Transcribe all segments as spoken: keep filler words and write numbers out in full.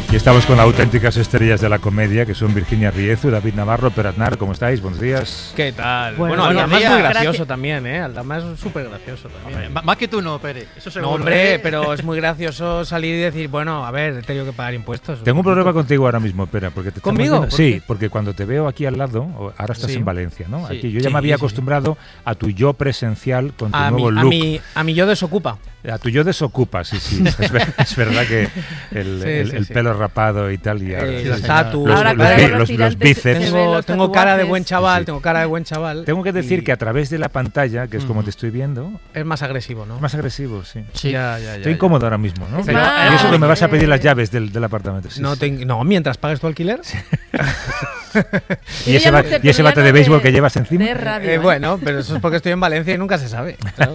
Y estamos con auténticas estrellas de la comedia, que son Virginia Riezu, David Navarro, Per Aznar. ¿Cómo estáis? Buenos días. ¿Qué tal? Bueno, Bueno, Aldama es muy gracioso gracias. también, ¿eh? Aldama es súper gracioso también. Hombre, más que tú no, Pérez. Eso seguro. No, hombre, ¿eh? pero es muy gracioso salir y decir, bueno, a ver, he tenido que pagar impuestos. Tengo un problema contigo ahora mismo, Pera, porque te estamos ¿Conmigo? viendo- ¿Por Sí, qué? porque cuando te veo aquí al lado, ahora estás Sí. en Valencia, ¿no? Sí. Aquí yo ya Sí, me había sí, sí. acostumbrado a tu yo presencial con tu a mi, nuevo a, look. mi, a mi yo desocupa. A tu yo desocupa, sí, sí. Es, ver- es verdad que el, Sí, el- sí, el sí. pelo rapado y tal. Y ahora- Eh, sí, los sí. tatus. Los, Ahora, los claro, bi- con los- los los tirantes bíceps. se ven Tengo, los tengo cara de tatuajes. buen chaval, Sí. tengo cara de buen chaval. Tengo que decir y que a través de la pantalla, que es como Ujú. te estoy viendo, es más agresivo, ¿no? es más agresivo, sí. Sí. Ya, ya, ya, Estoy ya. incómodo ahora mismo, ¿no? Es Pero- más, y eso que me vas a pedir las eh, llaves del, del apartamento. Sí, No, sí. te- no, mientras pagues tu alquiler. Y ese, ba- Pero ya no te- y ese pero bate ya de no béisbol de- que llevas encima. de radio, Eh, ¿eh? bueno, pero eso es porque estoy en Valencia y nunca se sabe. Claro.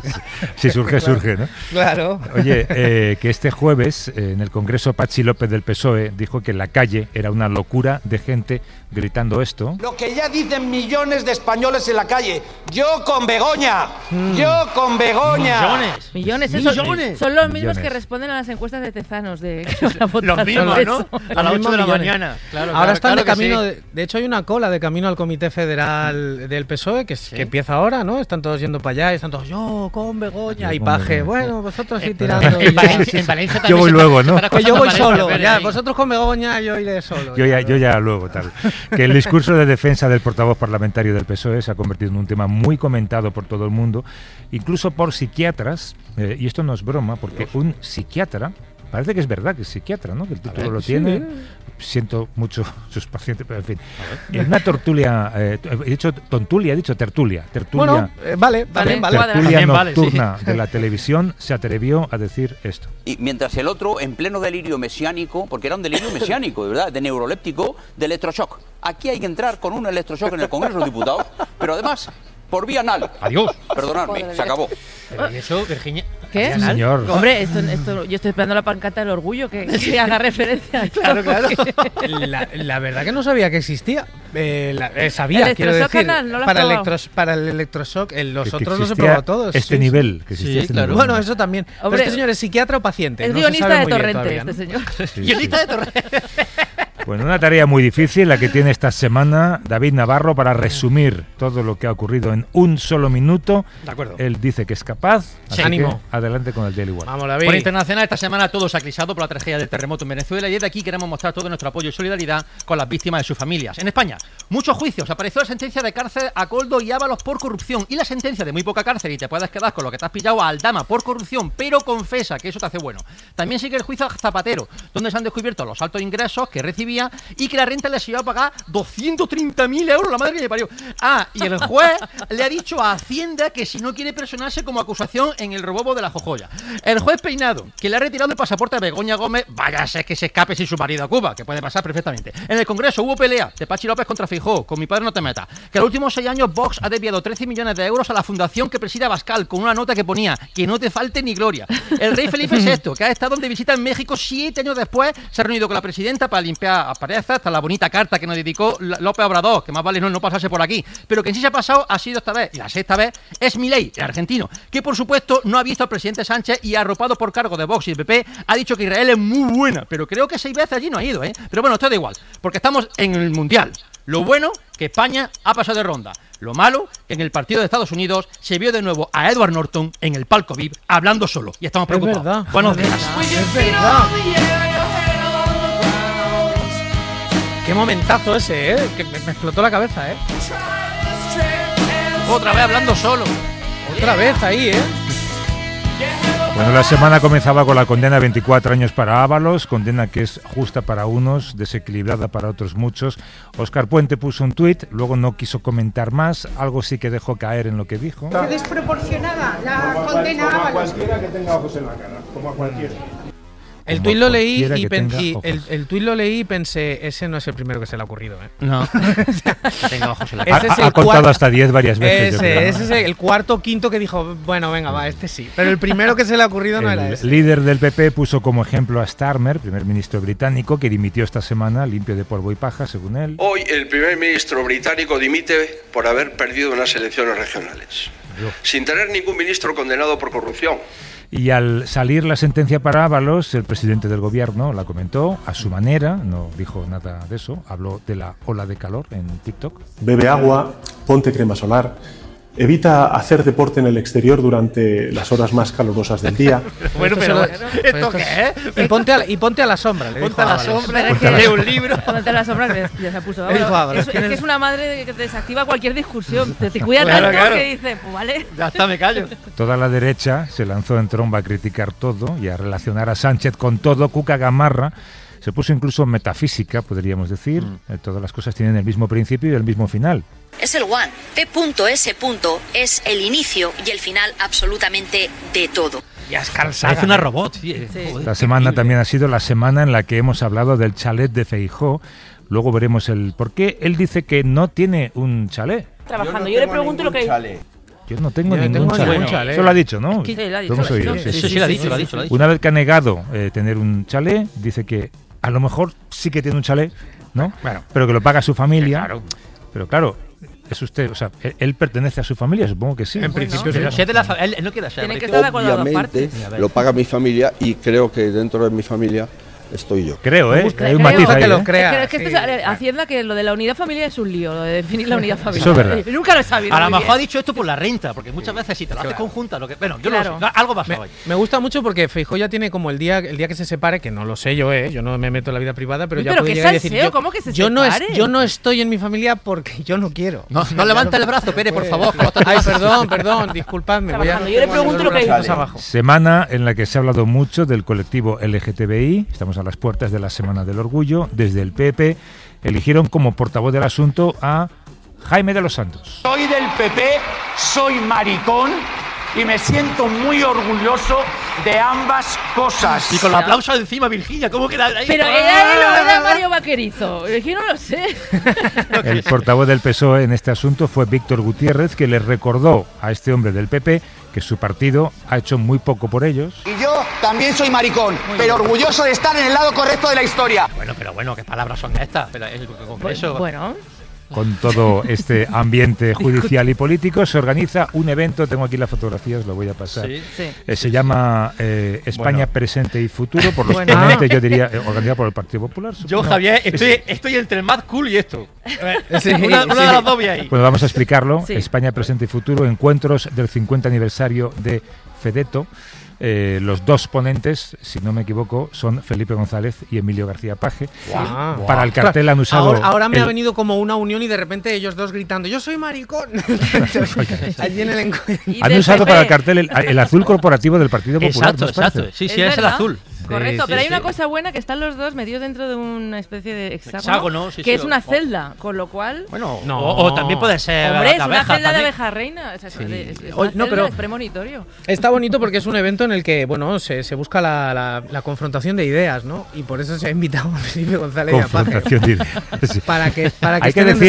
Si surge, surge, ¿no? Claro. Oye, eh, que este jueves eh, en el Congreso Patxi López del P S O E dijo que la calle era una locura de gente gritando esto. Lo que ya dicen millones de españoles en la calle. Yo con Begoña. Yo con Begoña. Millones. Millones, esos Millones. son los mismos Millones. que responden a las encuestas de Tezanos de que van a votar Los mismos, sobre ¿no? eso. A las Los ocho de la mismos mañana. Claro, Ahora claro, están claro de que camino, sí. de, de hecho hay una cola de camino al Comité Federal del P S O E que, es- que empieza ahora, ¿no? Están todos yendo para allá y están todos yo con Begoña Yo y con Paje. Begoña. Bueno, vosotros sí Eh, tirando. En ya. Valencia, en Valencia también Yo voy se luego, está- ¿no? se está Que yo acosando voy Valencia, solo, Pérez, ya, ahí. vosotros con Begoña, yo iré solo. Yo ya, yo ya luego, tal. Que el discurso de defensa del portavoz parlamentario del P S O E se ha convertido en un tema muy comentado por todo el mundo, incluso por psiquiatras, eh, y esto no es broma, porque un psiquiatra, parece que es verdad que es psiquiatra, ¿no? Que el título ver, lo sí. tiene. Siento mucho sus pacientes, pero en fin. En una tertulia, eh, he dicho tontulia, he dicho tertulia, tertulia. Bueno, eh, vale, también vale. cuadra. tertulia También vale, sí. nocturna de la televisión se atrevió a decir esto. Y mientras el otro, en pleno delirio mesiánico, porque era un delirio mesiánico, de verdad, de neuroléptico, de electroshock. Aquí hay que entrar con un electroshock en el Congreso de los Diputados, pero además por vía anal. Adiós. Perdonadme, se acabó. Pero ¿y eso, Virginia? ¿Qué? Sí, señor. Hombre, esto, esto, yo estoy esperando la pancarta del orgullo que, que haga referencia a esto, Claro, claro. porque- La, la verdad que no sabía que existía. Eh, la- eh, sabía, ¿El quiero electroshock decir. anal? ¿No lo has para, probado? electros, para el electroshock, en los Que- que otros los he existía probado todos. Este sí, nivel, que Sí, existía este claro. nivel. Bueno, eso también. Pero Hombre, este señor es psiquiatra o paciente. es no se guionista sabe de muy bien Torrente, todavía, ¿no? este señor. Sí, sí. Guionista de Torre. Bueno, una tarea muy difícil la que tiene esta semana David Navarro para resumir todo lo que ha ocurrido en un solo minuto. De acuerdo. Él dice que es capaz. Así Ánimo. que adelante con el Daily One. Vamos, David. Por internacional, esta semana todo se ha acrisado por la tragedia del terremoto en Venezuela y desde aquí queremos mostrar todo nuestro apoyo y solidaridad con las víctimas y sus familias. En España, muchos juicios. Apareció la sentencia de cárcel a Coldo y Ábalos por corrupción y la sentencia de muy poca cárcel y te puedes quedar con lo que te has pillado a Aldama por corrupción, pero confesa que eso te hace bueno. También sigue el juicio a Zapatero, donde se han descubierto los altos ingresos que recibía y que la renta les iba a pagar doscientos treinta mil euros, la madre que me parió. Ah, y el juez le ha dicho a Hacienda que si no quiere personarse como acusación en el robo de la jojoya. El juez Peinado, que le ha retirado el pasaporte a Begoña Gómez, vaya a ser que se escape sin su marido a Cuba, que puede pasar perfectamente. En el Congreso hubo pelea de Patxi López contra Feijóo, con mi padre no te metas, que en los últimos seis años Vox ha desviado trece millones de euros a la fundación que preside Abascal, con una nota que ponía que no te falte ni gloria. El rey Felipe sexto, que ha estado de visita en México siete años después, se ha reunido con la presidenta para limpiar asperezas, hasta la bonita carta que nos dedicó López Obrador, que más vale no, no pasarse por aquí, pero que en sí se ha pasado ha sido esta vez, y la sexta vez es Milei, el argentino, que por supuesto no ha visto al presidente Sánchez y arropado por cargo de Vox y el P P, ha dicho que Israel es muy buena, pero creo que seis veces allí no ha ido, ¿eh? Pero bueno, esto da igual, porque estamos en el Mundial. Lo bueno, que España ha pasado de ronda. Lo malo, que en el partido de Estados Unidos se vio de nuevo a Edward Norton en el palco V I P hablando solo, y estamos Es preocupados. verdad. Buenos días. Es verdad. Qué momentazo ese, ¿eh? Que me, me explotó la cabeza, ¿eh? Otra vez hablando solo. Otra vez ahí, ¿eh? Bueno, la semana comenzaba con la condena de veinticuatro años para Ábalos, condena que es justa para unos, desequilibrada para otros muchos. Óscar Puente puso un tuit, luego no quiso comentar más, algo sí que dejó caer en lo que dijo. Desproporcionada la condena a Ábalos. Cualquiera que tenga ojos en la cara, como a cualquiera. El Como tuit lo leí cualquiera y, que pen- tenga y ojos. el, el tuit lo leí y pensé, ese no es el primero que se le ha ocurrido, ¿eh? No. Tengo ojos en la Ha, cara. Ese es ha- ha el contado cuar- hasta diez varias veces. yo creo. Ese, ese es el cuarto o quinto que dijo, bueno, venga, va, este sí. Pero el primero que se le ha ocurrido no era El ese. líder del P P puso como ejemplo a Starmer, primer ministro británico, que dimitió esta semana limpio de polvo y paja, según él. Hoy el primer ministro británico dimite por haber perdido unas elecciones regionales, sin tener ningún ministro condenado por corrupción. Y al salir la sentencia para Ábalos, el presidente del gobierno la comentó a su manera, no dijo nada de eso, habló de la ola de calor en TikTok. Bebe agua, ponte crema solar, evita hacer deporte en el exterior durante las horas más calurosas del día. Bueno, pero ¿esto qué es? Y ponte a, y ponte a la sombra. Le ponte a la Ábalos. sombra, Es que- lee un libro. Ponte a la sombra que ya se ha puesto. Él dijo Ábalos, es, es ¿quién que es? es una madre que te desactiva cualquier discusión. Te, te cuida Claro, tanto claro. que dice, pues vale. Ya está, me callo. Toda la derecha se lanzó en tromba a criticar todo y a relacionar a Sánchez con todo. Cuca Gamarra se puso incluso metafísica, podríamos decir. Mm. Eh, Todas las cosas tienen el mismo principio y el mismo final. Es el one. P.S. es el inicio y el final absolutamente de todo. Ya es calzada. Parece una robot. Sí, Sí. joder, La qué semana increíble. también ha sido la semana en la que hemos hablado del chalet de Feijóo. Luego veremos el por qué. Él dice que no tiene un chalet. Trabajando. Yo, le pregunto lo que Yo no tengo Yo no ningún tengo chalet. ningún chalet. Eso lo ha dicho, ¿no? Sí, lo ha Lo dicho, hemos lo ha oído, dicho. sí. Eso sí, lo ha dicho, lo ha dicho, lo ha dicho. Una vez que ha negado eh, tener un chalet, dice que a lo mejor sí que tiene un chalet, ¿no? Bueno. Pero que lo paga su familia. Claro. Pero claro, es usted, o sea, él, él pertenece a su familia, supongo que sí. En ¿no? principio Pero sí. si es de la fa- él, él no quiere ser. Tienen que rico. estar de acuerdo las dos Obviamente partes. lo paga mi familia y creo que dentro de mi familia estoy yo. Creo, ¿eh? Busca- Hay un creo matiz que ahí, lo ¿eh? crea. Es que, es que esto sí. es, eh, Hacienda, que lo de la unidad familiar es un lío, lo de definir la unidad familiar. Eso es verdad. Yo nunca lo he sabido. A lo muy mejor ha bien. dicho esto por la renta, porque muchas veces si te lo haces Claro. conjunta, lo que, bueno, yo Claro. no lo sé, algo pasa Me, hoy. me gusta mucho porque Feijóo ya tiene como el día el día que se separe, que no lo sé yo, eh, yo no me meto en la vida privada, pero Uy, ya pero puede qué llegar y decir salseo, yo, ¿cómo que se yo no es, separe? yo no estoy en mi familia porque yo no quiero. No, no levanta el brazo, Pérez, por favor. que lo estás Ay, tomando. perdón, perdón, disculpadme. Voy a, Trabajando. Yo le pregunto lo que los brazos dice. abajo. Semana en la que se ha hablado mucho del colectivo L G T B I. Estamos a las puertas de la Semana del Orgullo. Desde el P P eligieron como portavoz del asunto a Jaime de los Santos. Soy del P P, soy maricón y me siento muy orgulloso de ambas cosas. Y con los aplausos encima, Virginia, ¿cómo queda ahí? Pero era él o era Mario Vaquerizo. Es que no lo sé. El portavoz del P S O E en este asunto fue Víctor Gutiérrez, que le recordó a este hombre del P P que su partido ha hecho muy poco por ellos. Y yo también soy maricón, pero orgulloso de estar en el lado correcto de la historia. Bueno, pero bueno, ¿qué palabras son estas? Pero el Congreso. Bueno, Con todo este ambiente judicial y político, se organiza un evento, tengo aquí las fotografías, lo voy a pasar. Sí. sí. Eh, se llama eh, España Bueno. Presente y Futuro, por los Bueno. ponentes, yo diría, eh, organizado por el Partido Popular. Yo, supongo. Javier, Es- estoy, estoy entre el Mad Cool y esto. Sí, una una sí. de las dos vi ahí. Bueno, vamos a explicarlo. Sí. España Presente y Futuro, encuentros del cincuenta aniversario de Fedeto. Eh, los dos ponentes, si no me equivoco, son Felipe González y Emilio García Paje. Guau. Para el cartel han usado... Ahora, ahora me el- ha venido como una unión y de repente ellos dos gritando, yo soy maricón. Allí en el encuentro. Y Han del usado P P. para el cartel el, el azul corporativo del Partido Popular. Exacto, ¿no os parece? exacto. Sí, Es sí, es el verdad. azul. Correcto, Sí, pero sí, hay una sí. cosa buena, que están los dos metidos dentro de una especie de hexágono, Hexágono, sí, que sí, es o- una o- celda, con lo cual... Bueno, No. o, o también puede ser. Hombre, es de una abejas celda de también. abeja reina. O sea, es- es- es Oye, una no, celda, pero- es premonitorio. Está bonito porque es un evento en el que, bueno, se, se busca la, la- la confrontación de ideas, ¿no? Y por eso se ha invitado a Felipe González y a Paje. Confrontación de ideas. Sí. Para que, para que Hay que estén en decir